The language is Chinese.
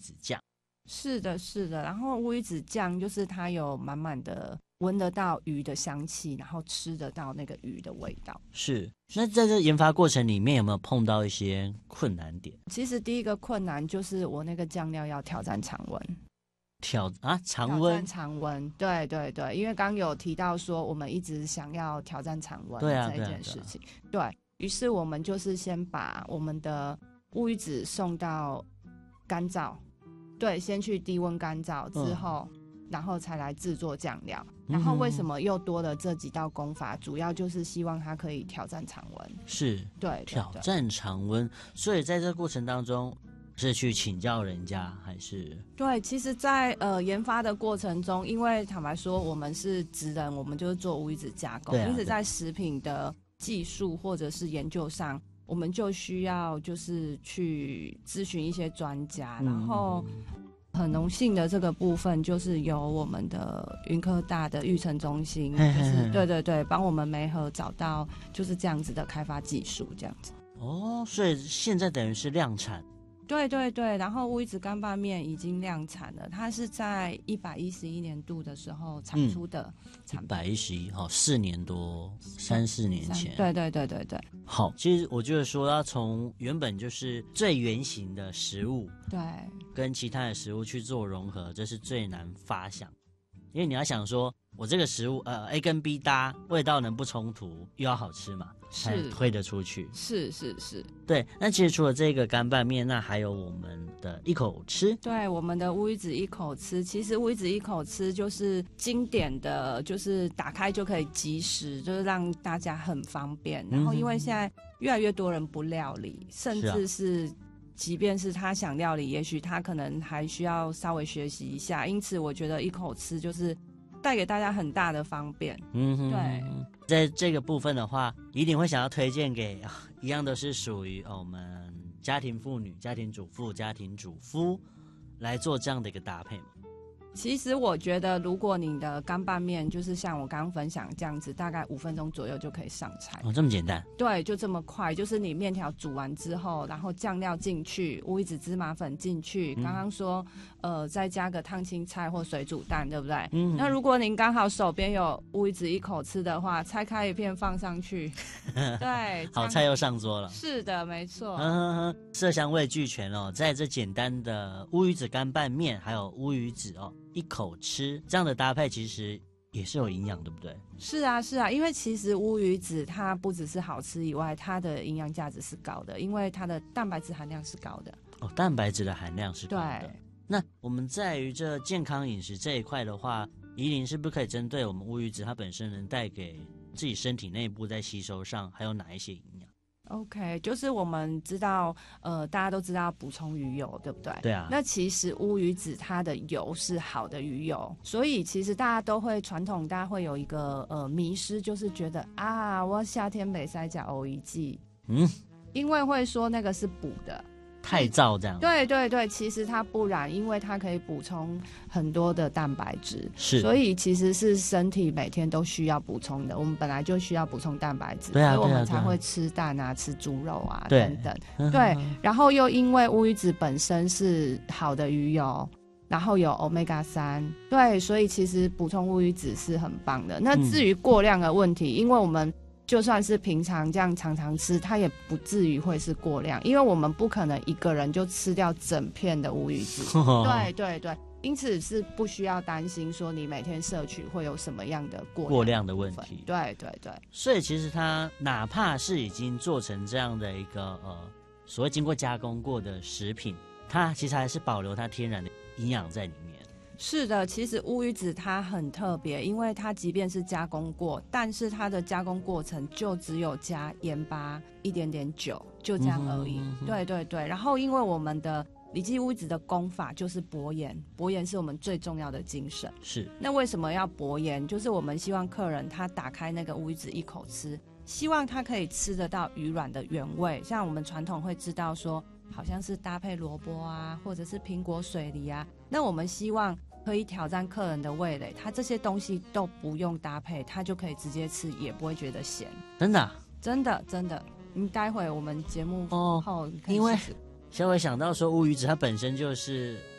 子酱。 是的，是的。然后乌鱼子酱就是它有满满的闻得到鱼的香气，然后吃得到那个鱼的味道。 是，那在这研发过程里面有没有碰到一些困难点？ 其实第一个困难就是我那个酱料要挑战常温。 常温， 常温，对对对，因为刚有提到说我们一直想要挑战常温这一件事情，对于是我们就是先把我们的乌鱼子送到干燥，对，先去低温干燥之后，然后才来制作酱料。然后为什么又多了这几道功法？主要就是希望它可以挑战常温， 是， 对， 挑战常温。所以在这个过程当中，是去请教人家还是？ 对，其实在，研发的过程中，因为坦白说我们是职人，我们就是做乌鱼子加工，因此在食品的技术或者是研究上，我们就需要就是去咨询一些专家，然后很荣幸的这个部分就是由我们的云科大的育成中心，就是对对对，帮我们媒合找到就是这样子的开发技术，这样子。 哦，所以现在等于是量产。 对对对，然后乌鱼子干拌面已经量产了，它是在111年度的时候产出的产品。 111，好，4年多，3、4年前。 对对对对对。 好，其实我就是说，要从原本就是最原型的食物， 对， 跟其他的食物去做融合，这是最难发想。因为你要想说，我这个食物A 跟 B 搭，味道能不冲突，又要好吃嘛，才推得出去。 是是是， 对。那其实除了这个干拌面，那还有我们的一口吃。 对，我们的乌鱼子一口吃，其实乌鱼子一口吃就是经典的，就是打开就可以即食，就是让大家很方便。然后因为现在越来越多人不料理，甚至是即便是他想料理，也许他可能还需要稍微学习一下，因此我觉得一口吃就是带给大家很大的方便。对， 在这个部分的话，一定会想要推荐给一样都是属于我们家庭妇女、家庭主妇、家庭主夫来做这样的一个搭配嘛。 其实我觉得，如果你的干拌面就是像我刚刚分享这样子，大概5分钟左右就可以上菜。 这么简单？对， 就这么快。就是你面条煮完之后，然后酱料进去，乌鱼子芝麻粉进去，刚刚说再加个烫青菜或水煮蛋，对不对？那如果您刚好手边有乌鱼子一口吃的话，拆开一片放上去，对， 好菜又上桌了。 是的，没错。 色香味俱全哦，在这简单的乌鱼子干拌面，还有乌鱼子一口吃这样的搭配，其实也是有营养，对不对？ 是啊是啊，因为其实乌鱼子它不只是好吃以外，它的营养价值是高的，因为它的蛋白质含量是高的。 蛋白质的含量是高的。 对。 那我们在于这健康饮食这一块的话，宜琳是不是可以针对我们乌鱼子它本身能带给自己身体内部在吸收上，还有哪一些营养 ？OK， 就是我们知道，大家都知道补充鱼油，对不对？ 对啊。 那其实乌鱼子它的油是好的鱼油，所以其实大家都会大家会有一个迷失，就是觉得我夏天没塞加欧一剂，因为会说那个是补的。 太燥这样。 对对对，其实它不然，因为它可以补充很多的蛋白质， 是， 所以其实是身体每天都需要补充的。我们本来就需要补充蛋白质， 对啊， 所以我们才会吃蛋啊、吃猪肉啊等等。对，然后又因为乌鱼子本身是好的鱼油，然后有 Omega-3，对，所以其实补充乌鱼子是很棒的。那至于过量的问题，因为我们就算是平常这样常常吃，它也不至于会是过量，因为我们不可能一个人就吃掉整片的乌鱼子。对对对，因此是不需要担心说你每天摄取会有什么样的过量的问题。对对对， 所以其实它哪怕是已经做成这样的一个所谓经过加工过的食品，它其实还是保留它天然的营养在里面。 是的，其实乌鱼子它很特别，因为它即便是加工过，但是它的加工过程就只有加盐巴、一点点酒，就这样而已。对对对，然后因为我们的李记乌鱼子的工法就是薄盐，薄盐是我们最重要的精神。 是。那为什么要薄盐？就是我们希望客人他打开那个乌鱼子一口吃，希望他可以吃得到鱼卵的原味。像我们传统会知道说，好像是搭配萝卜啊，或者是苹果水梨啊，那我们希望可以挑战客人的味蕾，他这些东西都不用搭配，他就可以直接吃，也不会觉得咸。 真的？ 真的真的。你待会我们节目后可以试试。 因为小伟想到说乌鱼子它本身就是